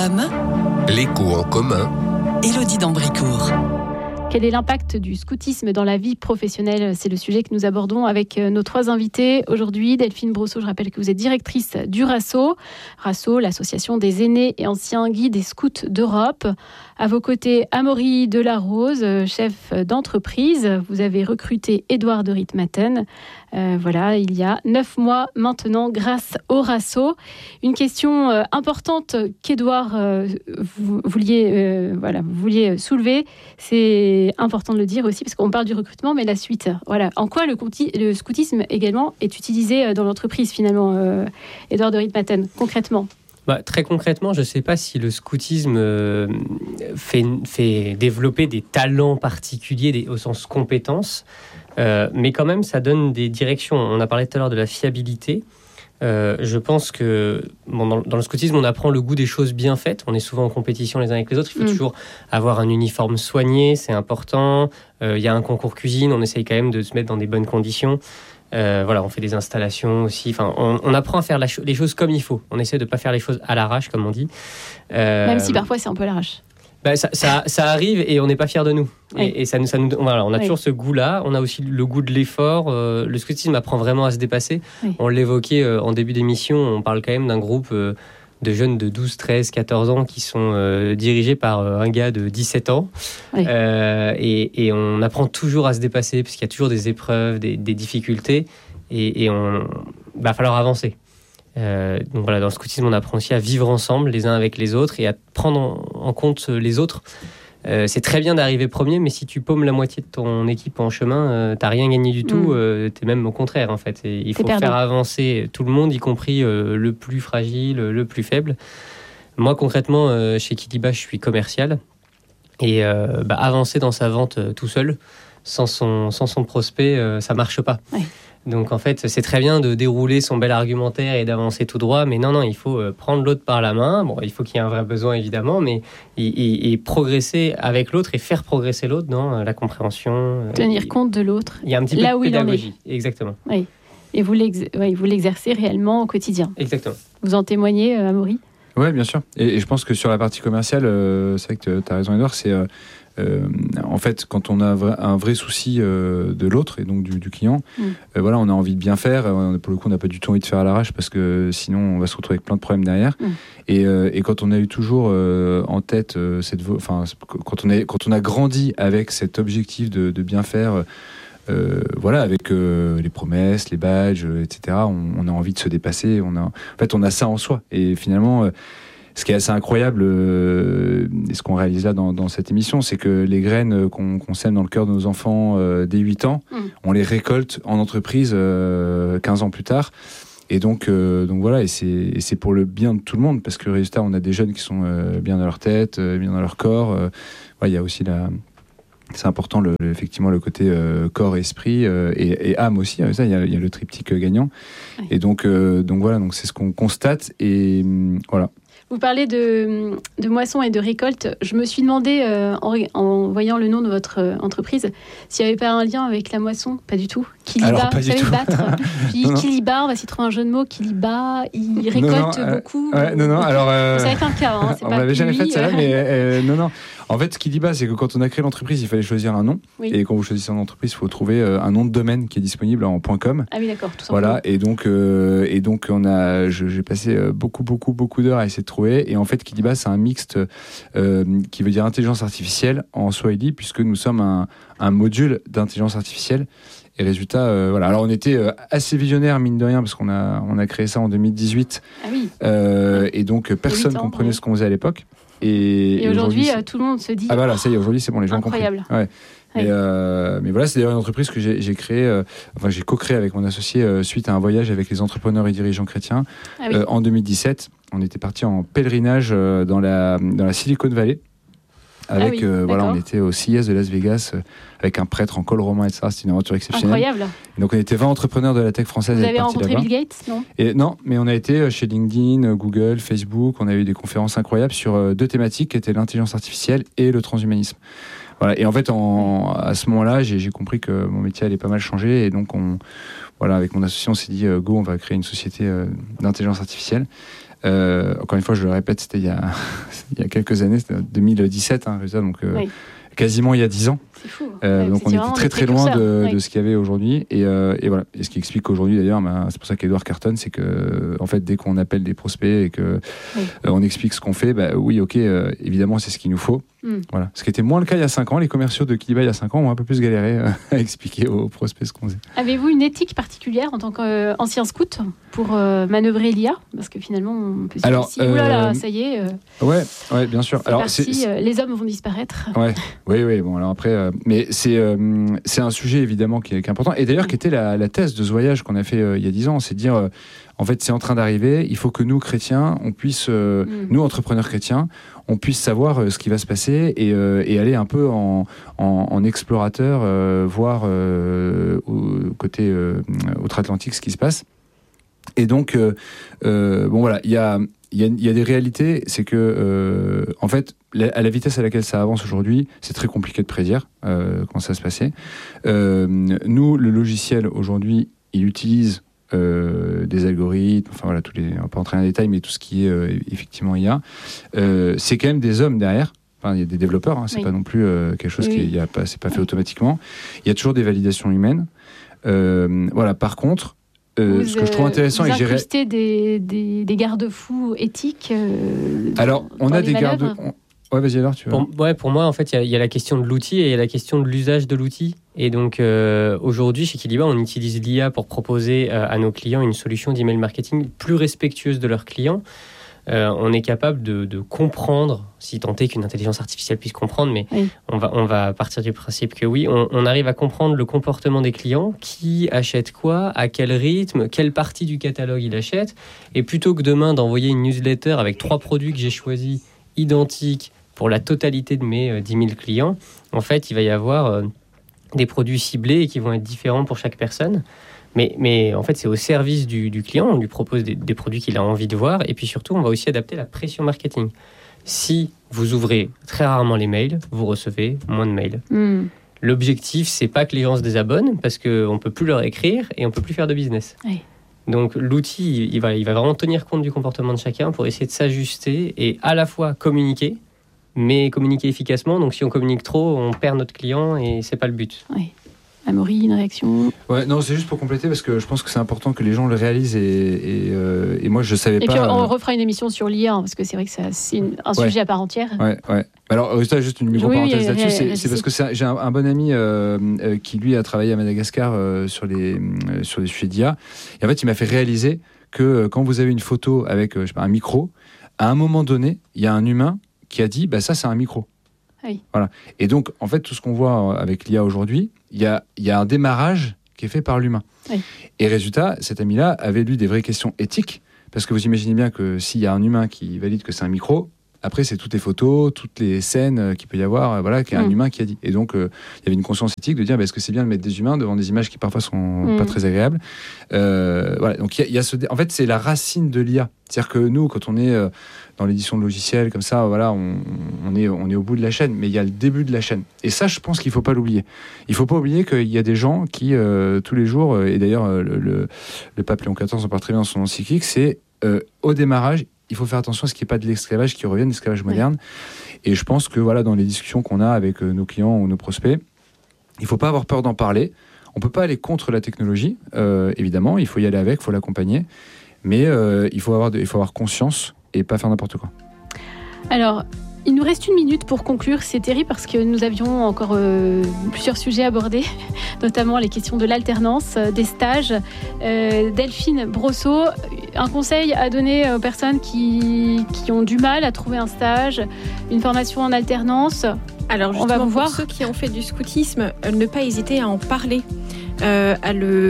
FM, L'écho en commun, Élodie d'Ambricourt. Quel est l'impact du scoutisme dans la vie professionnelle ? C'est le sujet que nous abordons avec nos trois invités aujourd'hui. Delphine Brosseau, je rappelle que vous êtes directrice du RASSO. RASSO, l'association des aînés et anciens guides et scouts d'Europe. À vos côtés, Amaury Delarose, chef d'entreprise. Vous avez recruté Édouard de Ritmaten. Il y a 9 mois maintenant grâce au RASSO. Une question importante qu'Édouard vous vouliez soulever, c'est important de le dire aussi parce qu'on parle du recrutement, mais la suite. Voilà. En quoi le scoutisme également est utilisé dans l'entreprise finalement, Édouard de Ritmaten, concrètement ? Très concrètement, je ne sais pas si le scoutisme fait développer des talents particuliers au sens compétences, mais quand même ça donne des directions. On a parlé tout à l'heure de la fiabilité. Je pense que dans le scoutisme, on apprend le goût des choses bien faites. On est souvent en compétition les uns avec les autres. Il faut toujours avoir un uniforme soigné, c'est important. Il y a un concours cuisine, on essaye quand même de se mettre dans des bonnes conditions. On fait des installations aussi. Enfin, on apprend à faire les choses comme il faut. On essaie de ne pas faire les choses à l'arrache, comme on dit. Même si parfois c'est un peu à l'arrache. Ça arrive et on n'est pas fiers de nous. Oui. Et ça nous on a toujours ce goût-là. On a aussi le goût de l'effort. Le scoutisme apprend vraiment à se dépasser. Oui. On l'évoquait en début d'émission. On parle quand même d'un groupe de jeunes de 12, 13, 14 ans qui sont dirigés par un gars de 17 ans. Oui. Et on apprend toujours à se dépasser parce qu'il y a toujours des épreuves, des difficultés. Et va falloir avancer. Dans le scoutisme, on apprend aussi à vivre ensemble les uns avec les autres et à prendre en compte les autres. C'est très bien d'arriver premier, mais si tu paumes la moitié de ton équipe en chemin, t'as rien gagné du tout. T'es même au contraire en fait. Et il faut faire avancer tout le monde, y compris le plus fragile, le plus faible. Moi concrètement, chez Kiliba, je suis commercial et avancer dans sa vente tout seul, sans son prospect, ça marche pas. Ouais. Donc en fait, c'est très bien de dérouler son bel argumentaire et d'avancer tout droit, mais non, il faut prendre l'autre par la main. Bon, il faut qu'il y ait un vrai besoin évidemment, mais et progresser avec l'autre et faire progresser l'autre dans la compréhension. Tenir compte de l'autre. Il y a un petit peu de pédagogie, exactement. Oui. Et vous l'exercez réellement au quotidien. Exactement. Vous en témoignez, Amaury ? Oui, bien sûr. Et je pense que sur la partie commerciale, c'est vrai que tu as raison, Edouard, c'est... en fait, quand on a un vrai souci de l'autre et donc du client, on a envie de bien faire. Pour le coup, on n'a pas du tout envie de faire à l'arrache parce que sinon, on va se retrouver avec plein de problèmes derrière. Et quand on a eu toujours en tête quand on a grandi avec cet objectif de bien faire, avec les promesses, les badges, etc. On a envie de se dépasser. On a ça en soi. Et finalement. Ce qui est assez incroyable, et ce qu'on réalise là dans cette émission, c'est que les graines qu'on sème dans le cœur de nos enfants dès 8 ans, on les récolte en entreprise 15 ans plus tard. Et donc voilà, et c'est pour le bien de tout le monde, parce que le résultat, on a des jeunes qui sont bien dans leur tête, bien dans leur corps. Il y a aussi c'est important effectivement le côté corps, esprit et âme aussi. Il y a le triptyque gagnant. Oui. Et donc c'est ce qu'on constate. Et voilà. Vous parlez de moisson et de récolte. Je me suis demandé, en voyant le nom de votre entreprise, s'il n'y avait pas un lien avec la moisson. Pas du tout. Kiliba, vous savez battre. Puis Kiliba, on va s'y trouver un jeu de mots. Kiliba, il récolte beaucoup. Alors, ça va être un cas. C'est on pas l'avait jamais fait ça, mais non. En fait, Kiliba, c'est que quand on a créé l'entreprise, il fallait choisir un nom. Oui. Et quand vous choisissez une entreprise, il faut trouver un nom de domaine qui est disponible en .com. Ah oui, d'accord, tout simplement. Voilà, et donc j'ai passé beaucoup d'heures à essayer de trouver. Et en fait, Kiliba, c'est un mixte qui veut dire intelligence artificielle en Swahili, puisque nous sommes un module d'intelligence artificielle. Et résultat, Alors, on était assez visionnaire, mine de rien, parce qu'on a créé ça en 2018. Ah oui. Et donc, personne ne comprenait ce qu'on faisait à l'époque. Et aujourd'hui, tout le monde se dit... Ah voilà, ça y est, aujourd'hui, c'est bon, les gens ont compris. Incroyable. Ouais. Mais voilà, c'est d'ailleurs une entreprise que j'ai créée, j'ai co-créé avec mon associé suite à un voyage avec les entrepreneurs et dirigeants chrétiens. Ah oui. En 2017. On était parti en pèlerinage dans la Silicon Valley. Avec, on était au CES de Las Vegas avec un prêtre en col romain, etc. C'était une aventure exceptionnelle. Incroyable. Et donc on était 20 entrepreneurs de la tech française. Vous avez rencontré Bill Gates, non ? Non, mais on a été chez LinkedIn, Google, Facebook. On a eu des conférences incroyables sur 2 thématiques qui étaient l'intelligence artificielle et le transhumanisme. Voilà. Et en fait, à ce moment-là, j'ai compris que mon métier allait pas mal changer. Et donc, avec mon associé, on s'est dit, go, on va créer une société d'intelligence artificielle. Encore une fois, je le répète, c'était il y a quelques années, c'était en 2017, donc quasiment il y a 10 ans. C'est fou. Donc on était très très loin de ce qu'il y avait aujourd'hui. Et voilà. Et ce qui explique qu'aujourd'hui, d'ailleurs, c'est pour ça qu'Edouard cartonne, c'est que en fait, dès qu'on appelle des prospects et que on explique ce qu'on fait, oui, ok, évidemment, c'est ce qu'il nous faut. Voilà. Ce qui était moins le cas il y a 5 ans. Les commerciaux de Kiliba il y a 5 ans ont un peu plus galéré à expliquer aux prospects ce qu'on faisait. Avez-vous une éthique particulière en tant qu'ancien scout pour manœuvrer l'IA ? Parce que finalement, on peut se dire aussi, oulala, ça y est. Ouais, bien sûr. Alors, les hommes vont disparaître. Oui. Bon, alors après, mais c'est un sujet évidemment qui est important. Et d'ailleurs, qui était la thèse de ce voyage qu'on a fait il y a 10 ans, c'est de dire, en fait, c'est en train d'arriver. Il faut que nous, chrétiens, on puisse, nous, entrepreneurs chrétiens, on puisse savoir ce qui va se passer et aller un peu en explorateur, voir côté outre-Atlantique ce qui se passe. Et donc, bon voilà, il y a des réalités, c'est que, en fait, à la vitesse à laquelle ça avance aujourd'hui, c'est très compliqué de prédire quand ça va se passer. Nous, le logiciel, aujourd'hui, il utilise des algorithmes, enfin voilà, on va pas entrer dans les détails, mais tout ce qui est effectivement IA, c'est quand même des hommes derrière. Enfin, il y a des développeurs, c'est pas non plus quelque chose c'est pas fait automatiquement. Il y a toujours des validations humaines. Voilà, par contre, ce que je trouve intéressant, vous incrustez des garde-fous éthiques. Alors, on a des garde. Ouais, vas-y alors, tu vois. Pour moi, en fait, il y a la question de l'outil et il y a la question de l'usage de l'outil. Et donc, aujourd'hui, chez Kiliba, on utilise l'IA pour proposer à nos clients une solution d'email marketing plus respectueuse de leurs clients. On est capable de comprendre, si tant est qu'une intelligence artificielle puisse comprendre, mais on va partir du principe que oui, on arrive à comprendre le comportement des clients, qui achète quoi, à quel rythme, quelle partie du catalogue il achète. Et plutôt que demain d'envoyer une newsletter avec 3 produits que j'ai choisis identiques pour la totalité de mes 10 000 clients, en fait, il va y avoir des produits ciblés et qui vont être différents pour chaque personne. Mais en fait, c'est au service du client. On lui propose des produits qu'il a envie de voir. Et puis surtout, on va aussi adapter la pression marketing. Si vous ouvrez très rarement les mails, vous recevez moins de mails. L'objectif, c'est pas que les gens se désabonnent, parce qu'on ne peut plus leur écrire et on ne peut plus faire de business. Donc l'outil, il va vraiment tenir compte du comportement de chacun pour essayer de s'ajuster et à la fois communiquer, mais communiquer efficacement. Donc si on communique trop, on perd notre client et c'est pas le but. Amaury, une réaction ? Ouais, non, c'est juste pour compléter parce que je pense que c'est important que les gens le réalisent et moi je savais pas. Et puis on refera une émission sur l'IA parce que c'est vrai que c'est un sujet à part entière. Ouais. Alors juste une micro-parenthèse là-dessus, c'est parce que j'ai un bon ami qui lui a travaillé à Madagascar sur les sujets d'IA. Et en fait, il m'a fait réaliser que quand vous avez une photo avec un micro, à un moment donné, il y a un humain qui a dit ça c'est un micro. Voilà. Et donc, en fait, tout ce qu'on voit avec l'IA aujourd'hui, il y a un démarrage qui est fait par l'humain. Et résultat, cet ami-là avait lu des vraies questions éthiques, parce que vous imaginez bien que s'il y a un humain qui valide que c'est un micro, après, c'est toutes les photos, toutes les scènes qu'il peut y avoir, qu'il y a un humain qui a dit. Et donc, il y avait une conscience éthique de dire, est-ce que c'est bien de mettre des humains devant des images qui parfois sont pas très agréables. Voilà. Donc, il y a en fait, c'est la racine de l'IA. C'est-à-dire que nous, quand on est dans l'édition de logiciels, comme ça, voilà, on est au bout de la chaîne, mais il y a le début de la chaîne. Et ça, je pense qu'il ne faut pas l'oublier. Il ne faut pas oublier qu'il y a des gens qui, tous les jours, et d'ailleurs, le pape Léon XIV en parle très bien dans son encyclique, c'est au démarrage, il faut faire attention à ce qu'il n'y ait pas de l'esclavage qui revienne, l'esclavage moderne. Et je pense que voilà, dans les discussions qu'on a avec nos clients ou nos prospects, il ne faut pas avoir peur d'en parler. On ne peut pas aller contre la technologie, évidemment, il faut y aller avec, il faut l'accompagner. Mais il faut avoir conscience et pas faire n'importe quoi. Alors, il nous reste 1 minute pour conclure. C'est terrible parce que nous avions encore plusieurs sujets abordés, notamment les questions de l'alternance, des stages. Delphine Brosseau, un conseil à donner aux personnes qui ont du mal à trouver un stage, une formation en alternance. Alors justement, on va vous voir. Pour ceux qui ont fait du scoutisme, ne pas hésiter à en parler. À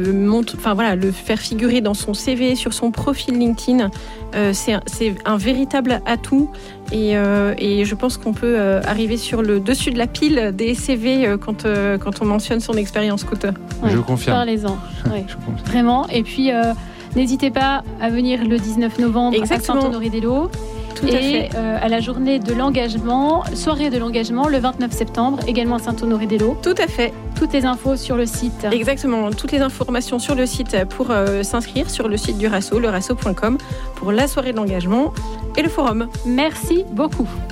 le faire figurer dans son CV, sur son profil LinkedIn. C'est un véritable atout et je pense qu'on peut arriver sur le dessus de la pile des CV quand on mentionne son expérience scout. Je confirme. Parlez-en. Vraiment. Et puis, n'hésitez pas à venir le 19 novembre à Saint-Honoré-des-Laux. Tout à fait. À la journée de l'engagement, soirée de l'engagement, le 29 septembre, également à Saint-Honoré-des-Laux. Tout à fait. Toutes les infos sur le site. Exactement, toutes les informations sur le site pour s'inscrire sur le site du Rasso, lerasso.com, pour la soirée de l'engagement et le forum. Merci beaucoup.